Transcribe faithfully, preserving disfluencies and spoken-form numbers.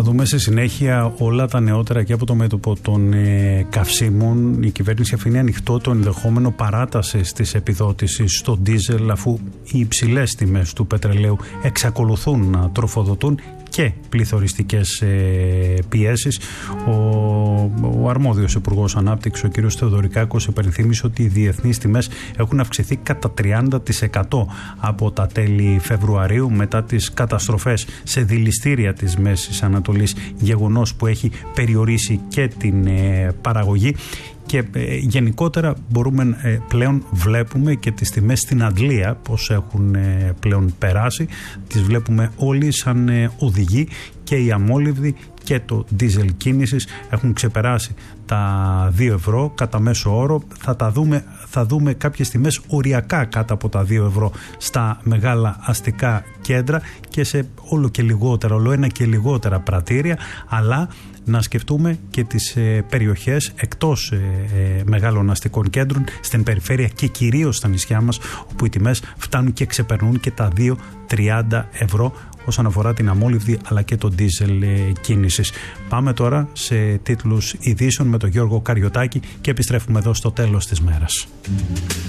δούμε στη συνέχεια όλα τα νεότερα και από το μέτωπο των ε, καυσίμων. Η κυβέρνηση αφήνει ανοιχτό το ενδεχόμενο παράτασης της επιδότησης στο ντίζελ, αφού οι υψηλές τιμές του πετρελαίου εξακολουθούν να τροφοδοτούν και πληθωριστικές ε, πιέσεις. Ο, ο αρμόδιος Υπουργός Ανάπτυξης, ο κ. Θεοδωρικάκος, υπενθύμισε ότι οι διεθνείς τιμές έχουν αυξηθεί κατά τριάντα τοις εκατό από τα τέλη Φεβρουαρίου μετά τις καταστροφές σε δηληστήρια της Μέσης Ανατολής, γεγονός που έχει περιορίσει και την ε, παραγωγή. Και ε, γενικότερα μπορούμε ε, πλέον βλέπουμε και τις τιμές στην Αντλία πως έχουν ε, πλέον περάσει. Τις βλέπουμε όλοι σαν ε, οδηγοί, και οι αμόλυβδοι και το ντίζελ κίνησης έχουν ξεπεράσει τα δύο ευρώ κατά μέσο όρο. Θα τα δούμε, θα δούμε κάποιες τιμές οριακά κάτω από τα δύο ευρώ στα μεγάλα αστικά κέντρα και σε όλο και λιγότερα, όλο ένα και λιγότερα πρατήρια, αλλά να σκεφτούμε και τις ε, περιοχές εκτός ε, ε, μεγάλων αστικών κέντρων, στην περιφέρεια και κυρίως στα νησιά μας, όπου οι τιμές φτάνουν και ξεπερνούν και τα δύο τριάντα ευρώ όσον αφορά την αμόλυβδη αλλά και το ντίζελ ε, κίνησης. Πάμε τώρα σε τίτλους ειδήσεων με τον Γιώργο Καριωτάκη και επιστρέφουμε εδώ στο τέλος της μέρας.